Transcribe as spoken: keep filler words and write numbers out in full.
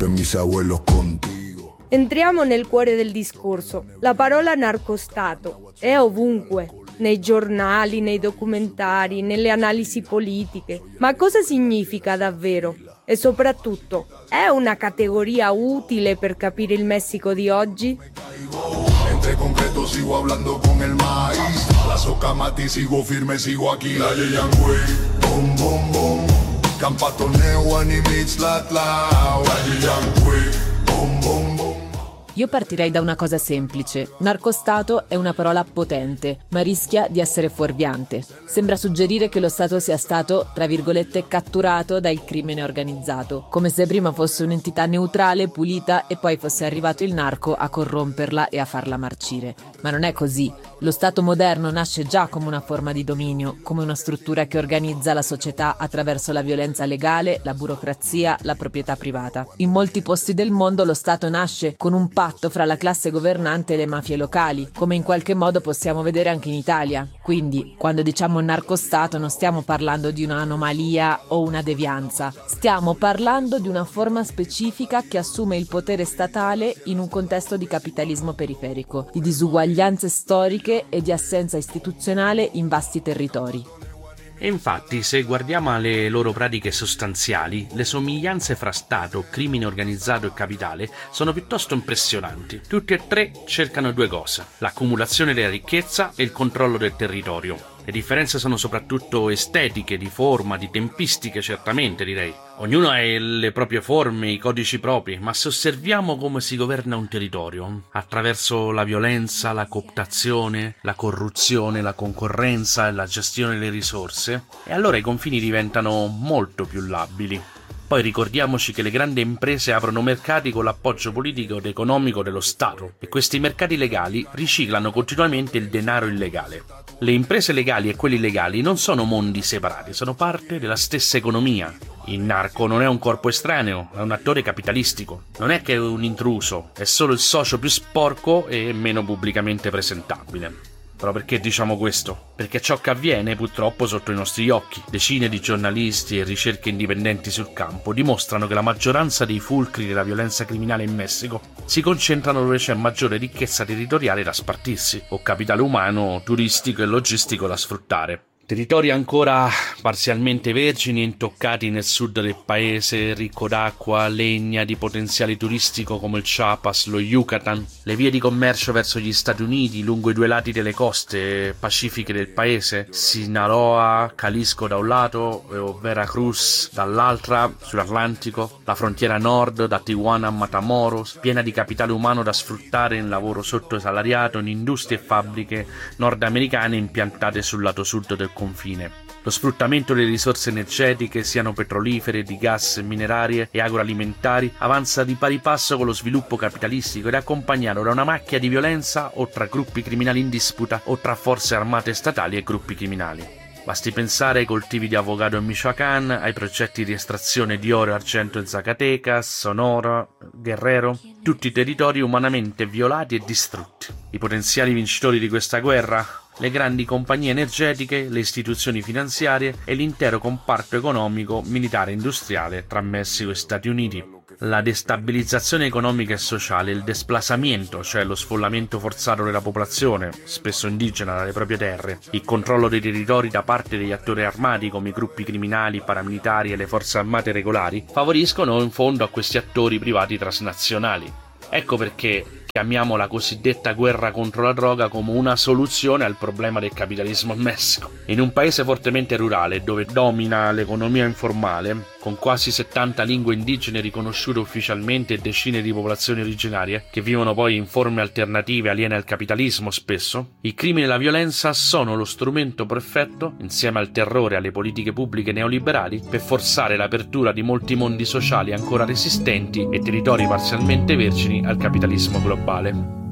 en mis abuelos contigo. Entriamo nel cuore del discorso. La parola narcostato è ovunque, nei giornali, nei documentari, nelle analisi politiche. Ma cosa significa davvero? E soprattutto, è una categoria utile per capire il Messico di oggi? Entre concreto sigo hablando con el maíz. La soca mati sigo firme, sigo aquí. La Yeyangüe, bom bom bom. Campatoneo animits la tlau. La Yeyangüe, bom bom bom. Io partirei da una cosa semplice. Narcostato è una parola potente, ma rischia di essere fuorviante. Sembra suggerire che lo Stato sia stato, tra virgolette, catturato dal crimine organizzato, come se prima fosse un'entità neutrale, pulita, e poi fosse arrivato il narco a corromperla e a farla marcire. Ma non è così. Lo Stato moderno nasce già come una forma di dominio, come una struttura che organizza la società attraverso la violenza legale, la burocrazia, la proprietà privata. In molti posti del mondo lo Stato nasce con un patto fra la classe governante e le mafie locali, come in qualche modo possiamo vedere anche in Italia. Quindi, quando diciamo narcostato non stiamo parlando di un'anomalia o una devianza, stiamo parlando di una forma specifica che assume il potere statale in un contesto di capitalismo periferico, di disuguaglianze storiche e di assenza istituzionale in vasti territori. E infatti, se guardiamo alle loro pratiche sostanziali, le somiglianze fra Stato, crimine organizzato e capitale sono piuttosto impressionanti. Tutti e tre cercano due cose: l'accumulazione della ricchezza e il controllo del territorio. Le differenze sono soprattutto estetiche, di forma, di tempistiche, certamente direi. Ognuno ha le proprie forme, i codici propri, ma se osserviamo come si governa un territorio, attraverso la violenza, la cooptazione, la corruzione, la concorrenza e la gestione delle risorse, e allora i confini diventano molto più labili. Poi ricordiamoci che le grandi imprese aprono mercati con l'appoggio politico ed economico dello Stato, e questi mercati legali riciclano continuamente il denaro illegale. Le imprese legali e quelli illegali non sono mondi separati, sono parte della stessa economia. Il narco non è un corpo estraneo, è un attore capitalistico. Non è che è un intruso, è solo il socio più sporco e meno pubblicamente presentabile. Però perché diciamo questo? Perché ciò che avviene purtroppo sotto i nostri occhi. Decine di giornalisti e ricerche indipendenti sul campo dimostrano che la maggioranza dei fulcri della violenza criminale in Messico si concentrano dove c'è maggiore ricchezza territoriale da spartirsi, o capitale umano, turistico e logistico da sfruttare. Territori ancora parzialmente vergini e intoccati nel sud del paese, ricco d'acqua, legna, di potenziale turistico come il Chiapas, lo Yucatan, le vie di commercio verso gli Stati Uniti lungo i due lati delle coste pacifiche del paese, Sinaloa, Jalisco da un lato e Veracruz dall'altra, sull'Atlantico, la frontiera nord da Tijuana a Matamoros, piena di capitale umano da sfruttare in lavoro sottosalariato in industrie e fabbriche nordamericane impiantate sul lato sud del confine. Lo sfruttamento delle risorse energetiche, siano petrolifere, di gas, minerarie e agroalimentari, avanza di pari passo con lo sviluppo capitalistico ed è accompagnato da una macchia di violenza o tra gruppi criminali in disputa o tra forze armate statali e gruppi criminali. Basti pensare ai coltivi di avocado in Michoacán, ai progetti di estrazione di oro e argento in Zacatecas, Sonora, Guerrero, tutti territori umanamente violati e distrutti. I potenziali vincitori di questa guerra? Le grandi compagnie energetiche, le istituzioni finanziarie e l'intero comparto economico, militare e industriale tra Messico e Stati Uniti. La destabilizzazione economica e sociale, il desplazamento, cioè lo sfollamento forzato della popolazione, spesso indigena, dalle proprie terre, il controllo dei territori da parte degli attori armati come i gruppi criminali, i paramilitari e le forze armate regolari, favoriscono in fondo a questi attori privati transnazionali. Ecco perché chiamiamo la cosiddetta guerra contro la droga come una soluzione al problema del capitalismo in Messico. In un paese fortemente rurale, dove domina l'economia informale, con quasi settanta lingue indigene riconosciute ufficialmente e decine di popolazioni originarie, che vivono poi in forme alternative aliene al capitalismo spesso, i crimini e la violenza sono lo strumento perfetto, insieme al terrore e alle politiche pubbliche neoliberali, per forzare l'apertura di molti mondi sociali ancora resistenti e territori parzialmente vergini al capitalismo globale.